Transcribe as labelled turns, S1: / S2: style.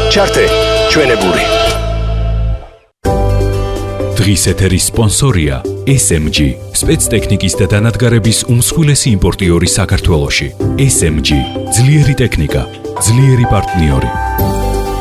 S1: ჩართე ჩვენებური.
S2: დღის ეთერის სპონსორია SMG, სპეცტექნიკის და დანადგარების უმსხვილესი იმპორტიორი საქართველოში. SMG, ძლიერი ტექნიკა, ძლიერი პარტნიორი.